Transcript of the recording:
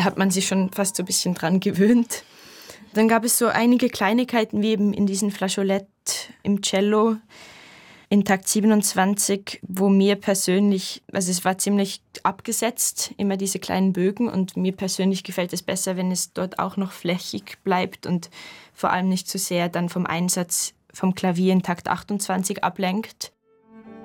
hat man sich schon fast so ein bisschen dran gewöhnt. Dann gab es so einige Kleinigkeiten, wie eben in diesem Flageolett im Cello in Takt 27, wo mir persönlich, also es war ziemlich abgesetzt, immer diese kleinen Bögen, und mir persönlich gefällt es besser, wenn es dort auch noch flächig bleibt und vor allem nicht zu sehr dann vom Einsatz vom Klavier in Takt 28 ablenkt.